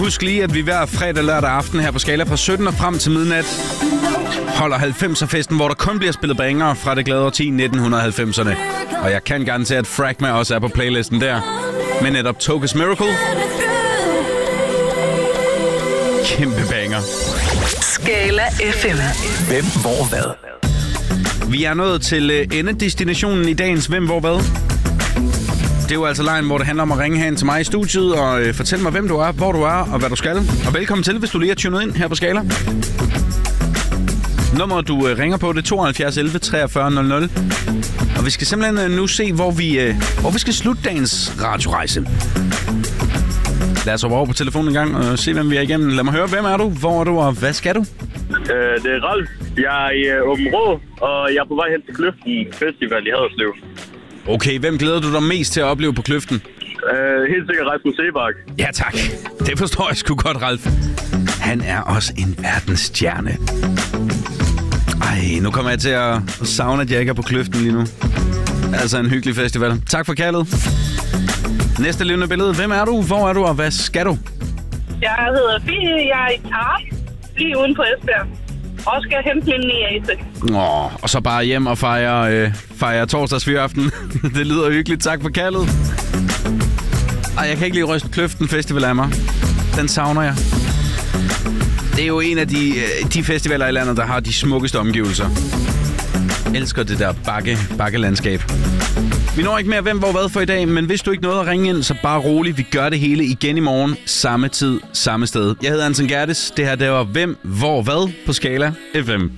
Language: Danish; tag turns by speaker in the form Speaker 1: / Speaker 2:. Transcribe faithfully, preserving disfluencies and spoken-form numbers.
Speaker 1: Husk lige, at vi hver fredag lørdag aften her på Skala fra sytten og frem til midnat holder halvfemser-festen, hvor der kun bliver spillet banger fra det glade årti nitten halvfemserne. Og jeg kan garantere, at Fragma også er på playlisten der. Men netop Tokas Miracle. Kæmpe banger.
Speaker 2: Skala F M.
Speaker 3: Hvem, hvor, hvad?
Speaker 1: Vi er nået til endedestinationen i dagens Hvem, hvor, hvad? Det er jo altså lejen, hvor det handler om at ringe hen til mig i studiet og øh, fortælle mig, hvem du er, hvor du er og hvad du skal. Og velkommen til, hvis du lige er tunet ind her på Skala. Nummeret, du øh, ringer på, det er tooghalvfjerds elleve treogfyrre nul nul. Og vi skal simpelthen øh, nu se, hvor vi, øh, hvor vi skal slutte dagens radiorejse. Lad os over på telefonen en gang og se, hvem vi er igennem. Lad mig høre, hvem er du, hvor er du og hvad skal du?
Speaker 4: Øh, det er Ralf. Jeg er i uh, Åben Rå, og jeg er på vej hen til Kløften Festival i Haderslev.
Speaker 1: Okay, hvem glæder du dig mest til at opleve på Kløften?
Speaker 4: Øh, helt sikkert Rasmus Sebak.
Speaker 1: Ja, tak. Det forstår jeg sgu godt, Ralf. Han er også en verdensstjerne. Ej, nu kommer jeg til at savne, at jeg ikke er på Kløften lige nu. Altså en hyggelig festival. Tak for kaldet. Næste levende billede. Hvem er du? Hvor er du? Og hvad skal du?
Speaker 5: Jeg hedder Fie. Jeg er i Tarp, lige uden på Esbjerg. Og skal hente min niece.
Speaker 1: Åh, og så bare hjem og fejre, øh, fejre torsdagsfyraften. Det lyder hyggeligt. Tak for kaldet. Ej, jeg kan ikke lige ryste Kløften Festival af mig. Den savner jeg. Det er jo en af de, de festivaler i landet, der har de smukkeste omgivelser. Jeg elsker det der bakke, bakkelandskab. Vi når ikke mere hvem, hvor, hvad for i dag, men hvis du ikke nåede at ringe ind, så bare rolig. Vi gør det hele igen i morgen. Samme tid, samme sted. Jeg hedder Anton Gerdes. Det her, det var Hvem, hvor, hvad på Skala F M.